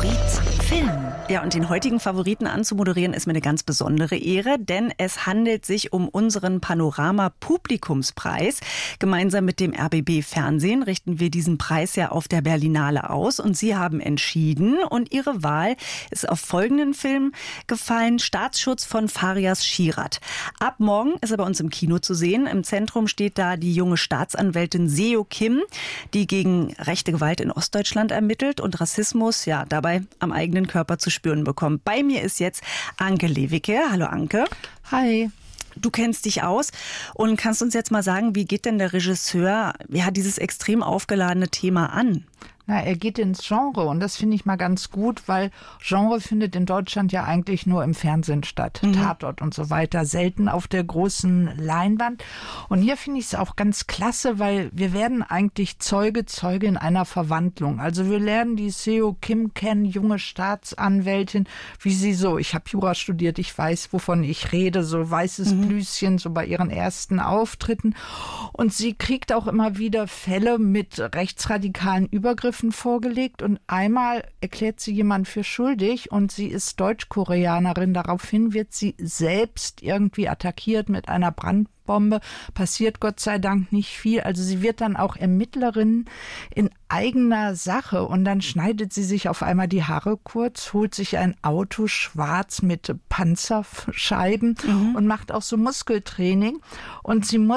Favorit Film. Ja, und den heutigen Favoriten anzumoderieren ist mir eine ganz besondere Ehre, denn es handelt sich um unseren Panorama-Publikumspreis. Gemeinsam mit dem RBB Fernsehen richten wir diesen Preis ja auf der Berlinale aus und Sie haben entschieden und Ihre Wahl ist auf folgenden Film gefallen: Staatsschutz von Farias Shirat. Ab morgen ist er bei uns im Kino zu sehen. Im Zentrum steht da die junge Staatsanwältin Seo Kim, die gegen rechte Gewalt in Ostdeutschland ermittelt und Rassismus ja dabei am eigenen Körper zu spüren bekommt. Bei mir ist jetzt Anke Lewicke. Hallo Anke. Hi. Du kennst dich aus und kannst uns jetzt mal sagen, wie geht denn der Regisseur dieses extrem aufgeladene Thema an? Na, er geht ins Genre und das finde ich mal ganz gut, weil Genre findet in Deutschland ja eigentlich nur im Fernsehen statt. Tatort und so weiter, selten auf der großen Leinwand. Und hier finde ich es auch ganz klasse, weil wir werden eigentlich Zeuge in einer Verwandlung. Also wir lernen die Seo Kim kennen, junge Staatsanwältin, wie sie so, ich habe Jura studiert, ich weiß, wovon ich rede, so weißes Blüschen, so bei ihren ersten Auftritten. Und sie kriegt auch immer wieder Fälle mit rechtsradikalen Übergriffen vorgelegt und einmal erklärt sie jemand für schuldig und sie ist Deutsch-Koreanerin. Daraufhin wird sie selbst irgendwie attackiert mit einer Brandbombe. Passiert Gott sei Dank nicht viel. Also sie wird dann auch Ermittlerin in eigener Sache und dann schneidet sie sich auf einmal die Haare kurz, holt sich ein Auto schwarz mit Panzerscheiben und macht auch so Muskeltraining und sie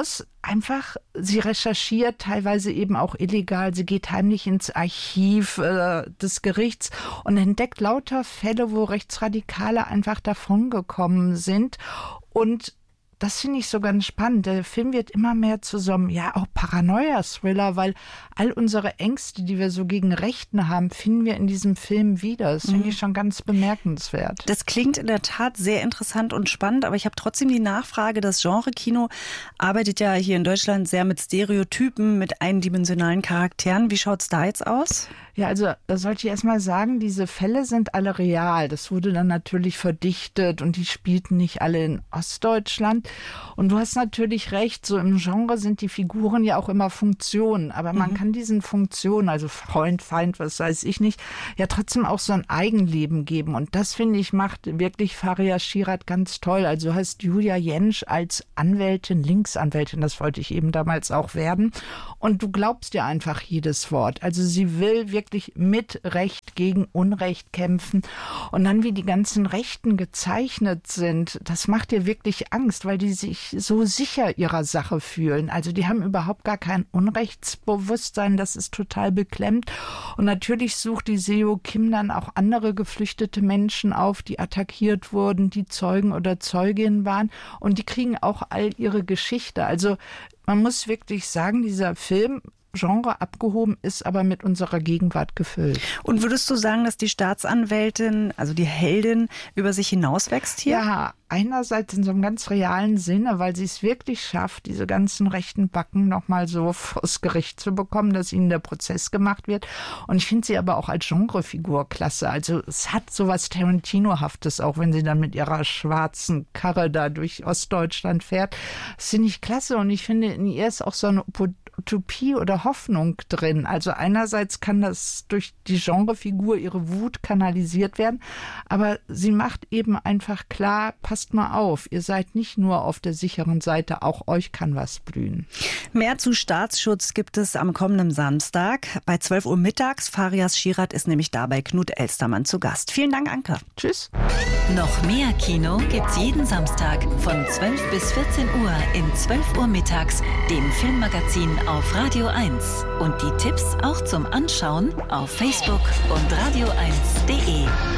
recherchiert teilweise eben auch illegal, sie geht heimlich ins Archiv des Gerichts und entdeckt lauter Fälle, wo Rechtsradikale einfach davongekommen sind und das finde ich so ganz spannend. Der Film wird immer mehr zu so einem, auch Paranoia-Thriller, weil all unsere Ängste, die wir so gegen Rechten haben, finden wir in diesem Film wieder. Das finde ich schon ganz bemerkenswert. Das klingt in der Tat sehr interessant und spannend, aber ich habe trotzdem die Nachfrage, das Genre-Kino arbeitet ja hier in Deutschland sehr mit Stereotypen, mit eindimensionalen Charakteren. Wie schaut's da jetzt aus? Ja, also da sollte ich erst mal sagen, diese Fälle sind alle real. Das wurde dann natürlich verdichtet und die spielten nicht alle in Ostdeutschland. Und du hast natürlich recht, so im Genre sind die Figuren ja auch immer Funktionen. Aber man kann diesen Funktionen, also Freund, Feind, was weiß ich nicht, ja trotzdem auch so ein Eigenleben geben. Und das, finde ich, macht wirklich Farias Shirat ganz toll. Also du hast Julia Jentsch als Anwältin, Linksanwältin, das wollte ich eben damals auch werden. Und du glaubst dir einfach jedes Wort. Also sie will wirklich mit Recht gegen Unrecht kämpfen. Und dann, wie die ganzen Rechten gezeichnet sind, das macht dir wirklich Angst, weil die sich so sicher ihrer Sache fühlen. Also die haben überhaupt gar kein Unrechtsbewusstsein, das ist total beklemmt. Und natürlich sucht die Seo Kim dann auch andere geflüchtete Menschen auf, die attackiert wurden, die Zeugen oder Zeuginnen waren. Und die kriegen auch all ihre Geschichte. Also man muss wirklich sagen, dieser Film Genre abgehoben ist, aber mit unserer Gegenwart gefüllt. Und würdest du sagen, dass die Staatsanwältin, also die Heldin, über sich hinauswächst hier? Ja, einerseits in so einem ganz realen Sinne, weil sie es wirklich schafft, diese ganzen rechten Backen nochmal so vors Gericht zu bekommen, dass ihnen der Prozess gemacht wird. Und ich finde sie aber auch als Genrefigur klasse. Also es hat so was Tarantino-haftes, auch wenn sie dann mit ihrer schwarzen Karre da durch Ostdeutschland fährt. Das finde ich klasse und ich finde, in ihr ist auch so eine Utopie oder Hoffnung drin. Also einerseits kann das durch die Genrefigur ihre Wut kanalisiert werden, aber sie macht eben einfach klar, passt mal auf, ihr seid nicht nur auf der sicheren Seite, auch euch kann was blühen. Mehr zu Staatsschutz gibt es am kommenden Samstag bei 12 Uhr mittags. Farias Shirat ist nämlich da bei Knut Elstermann zu Gast. Vielen Dank, Anke. Tschüss. Noch mehr Kino gibt's jeden Samstag von 12 bis 14 Uhr in 12 Uhr mittags, dem Filmmagazin auf Radio 1. Und die Tipps auch zum Anschauen auf Facebook und radio1.de.